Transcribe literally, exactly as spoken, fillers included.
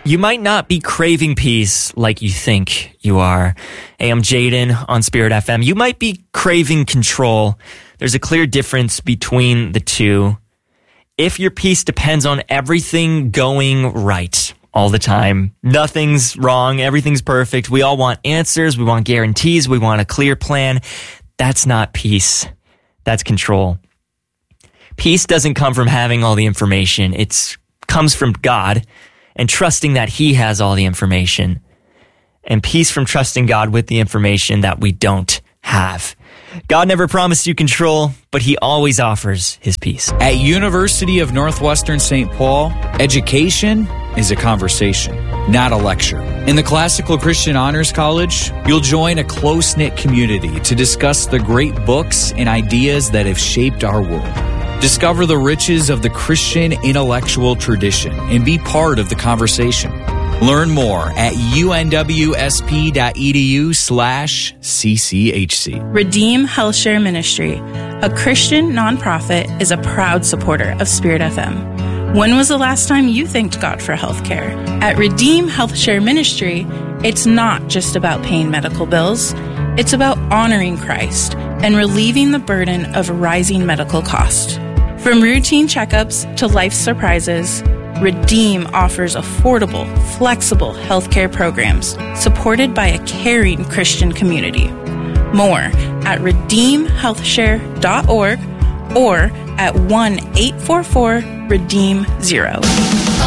You might not be craving peace like you think you are. Hey, I'm Jaden on Spirit F M. You might be craving control. There's a clear difference between the two. If your peace depends on everything going right all the time, nothing's wrong, everything's perfect, we all want answers, we want guarantees, we want a clear plan, that's not peace. That's control. Peace doesn't come from having all the information. It comes from God and trusting that He has all the information. And peace from trusting God with the information that we don't have. God never promised you control, but He always offers His peace. At University of Northwestern Saint Paul, education is a conversation, not a lecture. In the Classical Christian Honors College, you'll join a close-knit community to discuss the great books and ideas that have shaped our world. Discover the riches of the Christian intellectual tradition and be part of the conversation. Learn more at unwsp.edu slash CCHC. Redeem Healthshare Ministry, a Christian nonprofit, is a proud supporter of Spirit F M. When was the last time you thanked God for healthcare? At Redeem Healthshare Ministry, it's not just about paying medical bills. It's about honoring Christ and relieving the burden of rising medical costs. From routine checkups to life surprises, Redeem offers affordable, flexible healthcare programs supported by a caring Christian community. More at redeem healthshare dot org or at one eight four four redeem zero.